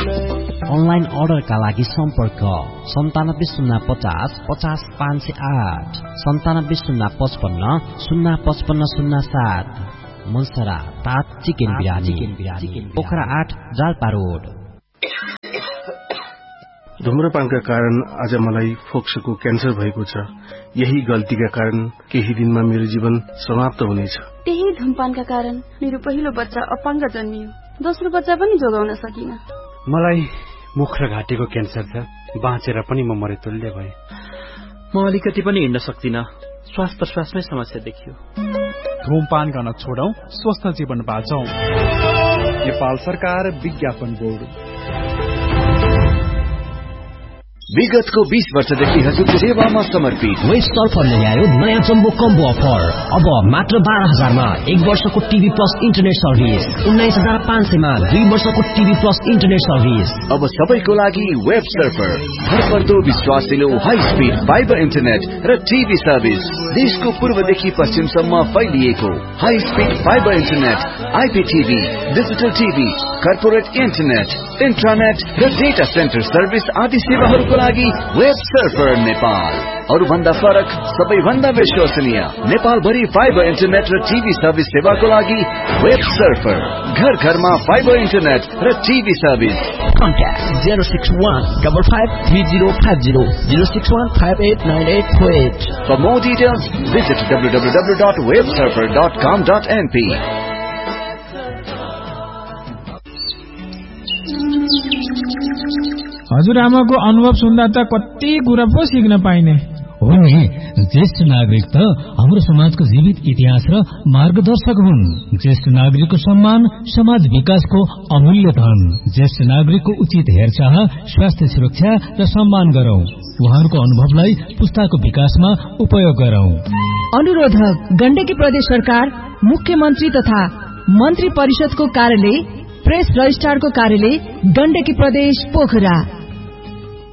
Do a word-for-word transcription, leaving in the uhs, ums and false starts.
Online अर्डरका लागि सम्पर्क सन्तानब्बे शून्य पचास पचास पाँच सय आठ सन्तानब्बे शून्य पचपन्न शून्य पचपन्न शून्य सात। मनसरा तात चिकन बिरानी पोखरा आठ जालपा रोड। धुम्रपानका कारण आज मलाई फोक्सोको क्यान्सर भएको छ। यही गल्तीका कारण केही दिनमा मेरो जीवन समाप्त हुनेछ। त्यही धुम्रपानका कारण मेरो पहिलो बच्चा अपाङ्ग जन्मियो, दोस्रो बच्चा पनि जोगाउन सकिन। मलाई मुख र घाँटीको क्यान्सर छ, बाँचेर पनि म मरेतुल्य भए। म अलिकति पनि हिँड्न सक्दिन, श्वास प्रश्वासमै समस्या देखियो। धूमपान गर्न छोडौं, स्वस्थ जीवन बाँचौं। नेपाल सरकार विज्ञापन बोर्ड। विगतको बीस वर्षदेखि हजुरको सेवामा समर्पित वेस्ट सर्फरले ल्यायो नयाँ जम्बो कम्बो अफर। अब मात्र बाह्र हजारमा एक वर्षको टिभी प्लस इन्टरनेट सर्भिस, उन्नाइस हजार पाँच सयमा दुई वर्षको टिभी प्लस इन्टरनेट सर्भिस। अब सबैको लागि वेब सर्फर, भरपर्दो विश्वासिलो हाई स्पिड फाइबर इन्टरनेट र टिभी सर्भिस। देशको पूर्वदेखि पश्चिमसम्म फैलिएको high speed fibre internet, आइपीटीभी, digital TV, corporate internet, इन्ट्रानेट र डेटा सेन्टर सर्भिस आदि सेवाहरूको लागि वेब सर्फर नेपाल। अरु भन्दा फरक, सबैभन्दा विश्वसनीय नेपालभरि फाइबर इन्टरनेट र टिभी सर्भिस सेवाको लागि वेब सर्फर। घर घरमा फाइबर इन्टरनेट र TV service. Contact zero six one five five three zero five zero zero six one five eight nine eight four eight. For more details, visit w w w dot web surfer dot com dot n p. हजुरआमाको अनुभव सुन्दा त कति कुरा पो सिक्न पाइने हो नि। ज्येष्ठ नागरिक त हाम्रो समाजको जीवित इतिहास र मार्गदर्शक हुन्। ज्येष्ठ नागरिकको सम्मान समाज विकासको अमूल्य धन। ज्येष्ठ नागरिकको उचित हेरचाह, स्वास्थ्य सुरक्षा र सम्मान गरौं। उहाँहरूको अनुभवलाई पुस्ताको विकासमा उपयोग गरौं। अनुरोधक गण्डकी प्रदेश सरकार, मुख्यमन्त्री तथा मन्त्री परिषदको कार्यालय, प्रेस रजिस्ट्रारको कार्यालय, गण्डकी प्रदेश पोखरा।